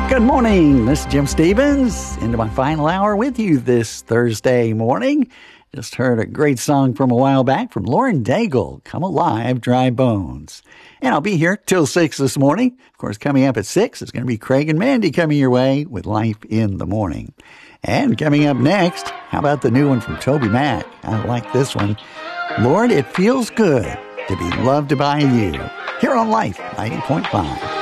Good morning. This is Jim Stevens into my final hour with you this Thursday morning. Just heard a great song from a while back from Lauren Daigle, Come Alive, Dry Bones. And I'll be here till 6 this morning. Of course, coming up at 6 is going to be Craig and Mandy coming your way with Life in the Morning. And coming up next, how about the new one from Toby Mac? I like this one. Lord, it feels good to be loved by you. Here on Life 90.5.